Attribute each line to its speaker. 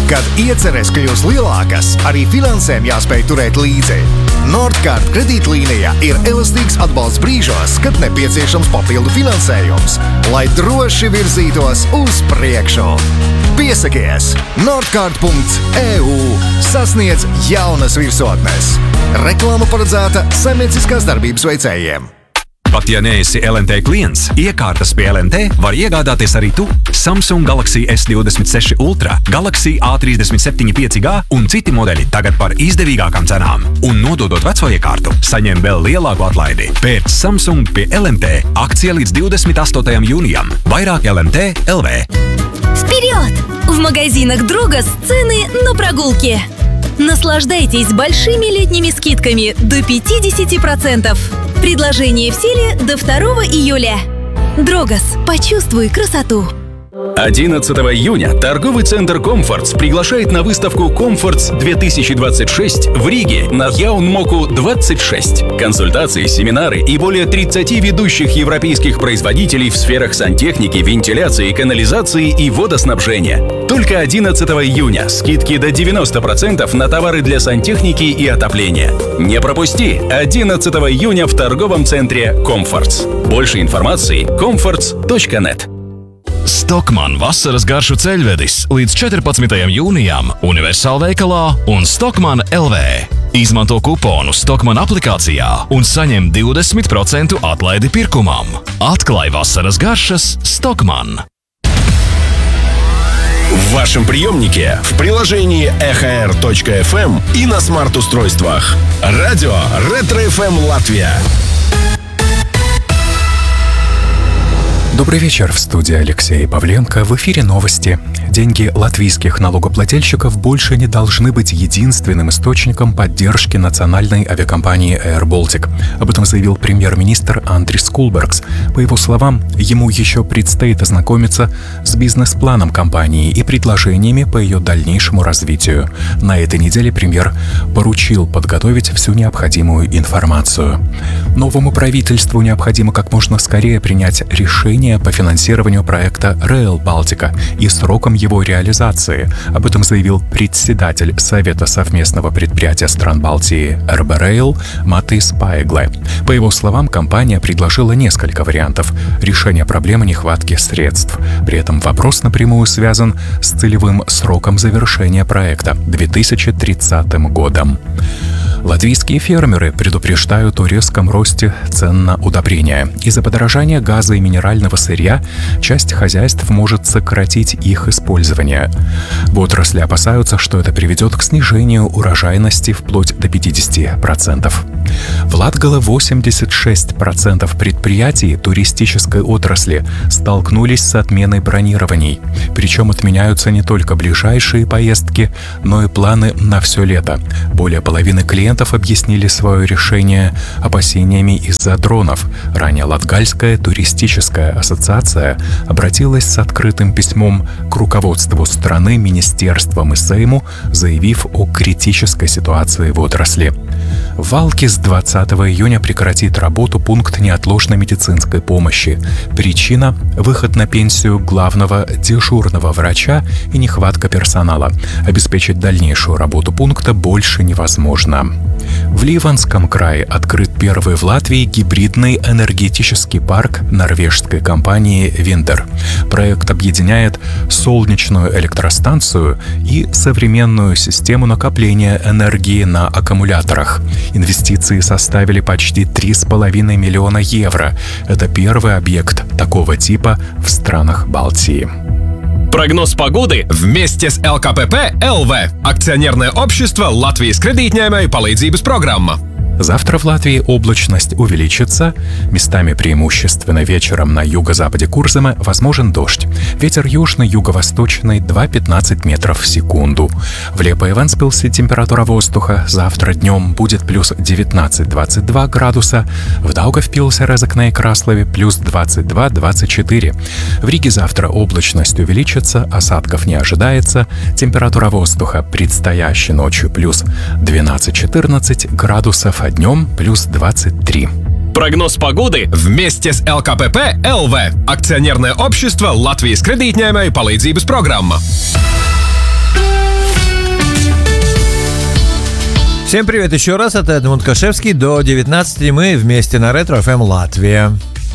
Speaker 1: Kad ieceres kļūs lielākas, arī finansēm jāspēj turēt līdzi. Nordcard kredītlīnija ir elastīgs atbalsts brīžos, kad nepieciešams papildu finansējums, lai droši virzītos uz priekšu. Piesakies! Nordcard.eu sasniedz jaunas virsotnes. Reklāma paredzēta saimnieciskās darbības veicējiem.
Speaker 2: Pat ja neesi LNT klients, iekārtas pie LNT var iegādāties arī tu. Samsung Galaxy S26 Ultra, Galaxy A37 5G un citi modeļi tagad par izdevīgākām cenām. Un nododot veco iekārtu, saņem vēl lielāku atlaidi. Pēc Samsung pie LNT. Akcija līdz 28. jūnijam. Vairāk LNT LV.
Speaker 3: Вперед! В магазинах «Дрогос» цены на прогулки. Наслаждайтесь большими летними скидками до 50%. Предложение в силе до 2 июля. «Дрогос». Почувствуй красоту.
Speaker 4: 11 июня торговый центр «Комфортс» приглашает на выставку «Комфортс-2026» в Риге на Яунмоку 26. Консультации, семинары и более 30 ведущих европейских производителей в сферах сантехники, вентиляции, канализации и водоснабжения. Только 11 июня скидки до 90% на товары для сантехники и отопления. Не пропусти! 11 июня в торговом центре «Комфортс». Больше информации – comforts.net.
Speaker 5: Stockmann vasaras garšu ceļvedis līdz 14. jūnijam Universāla veikalā un Stockmann LV. Izmanto kuponu Stockmann aplikācijā un saņem 20% atlaidi pirkumam. Atklāj vasaras garšas Stockmann.
Speaker 6: В вашем приемнике, в приложении ehr.fm и на смарт-устройствах. Радио Ретро-ФМ Латвия.
Speaker 7: Добрый вечер, в студии Алексей Павленко. В эфире новости. Деньги латвийских налогоплательщиков больше не должны быть единственным источником поддержки национальной авиакомпании Air Baltic. Об этом заявил премьер-министр Андрис Кулбергс. По его словам, ему еще предстоит ознакомиться с бизнес-планом компании и предложениями по ее дальнейшему развитию. На этой неделе премьер поручил подготовить всю необходимую информацию. Новому правительству необходимо как можно скорее принять решение по финансированию проекта Rail Baltica и сроком его реализации. Об этом заявил председатель Совета совместного предприятия стран Балтии РБ Rail Матис Пайгле. По его словам, компания предложила несколько вариантов решения проблемы нехватки средств. При этом вопрос напрямую связан с целевым сроком завершения проекта – 2030 годом. Латвийские фермеры предупреждают о резком росте цен на удобрения. Из-за подорожания газа и минерального сырья часть хозяйств может сократить их использование. В отрасли опасаются, что это приведет к снижению урожайности вплоть до 50%. В Латгале 86% предприятий туристической отрасли столкнулись с отменой бронирований. Причем отменяются не только ближайшие поездки, но и планы на все лето. Более половины клиентов объяснили свое решение опасениями из-за дронов. Ранее Латгальская туристическая ассоциация обратилась с открытым письмом к руководству страны, министерствам и Сейму, заявив о критической ситуации в отрасли. В Валке с 20 июня прекратит работу пункт неотложной медицинской помощи. Причина – выход на пенсию главного дежурного врача и нехватка персонала. Обеспечить дальнейшую работу пункта больше невозможно. В Ливанском крае открыт первый в Латвии гибридный энергетический парк норвежской компании Виндер. Проект объединяет солнечную электростанцию и современную систему накопления энергии на аккумуляторах. Инвестиции составили почти 3,5 миллиона евро. Это первый объект такого типа в странах Балтии.
Speaker 8: Прогноз погоды вместе с ЛКПП ЛВ. Акционерное общество Латвijas kredītņēmēju palīdzības programma.
Speaker 7: Завтра в Латвии облачность увеличится. Местами преимущественно вечером на юго-западе Курзема возможен дождь. Ветер южный, юго-восточный 2,15 метров в секунду. В Лиепае-Вентспилсе температура воздуха завтра днем будет плюс 19-22 градуса. В Даугавпилсе, Резекне и Краслове плюс 22-24. В Риге завтра облачность увеличится, осадков не ожидается. Температура воздуха предстоящей ночью плюс 12-14 градусов, а днем плюс 23.
Speaker 8: Прогноз погоды вместе с ЛКПП ЛВ. Акционерное общество Латвijas kredītņēmēju palīdzības programma.
Speaker 9: Всем привет еще раз, это Эдмунд Кашевский. До 19 мы вместе на Ретро FM Латвия.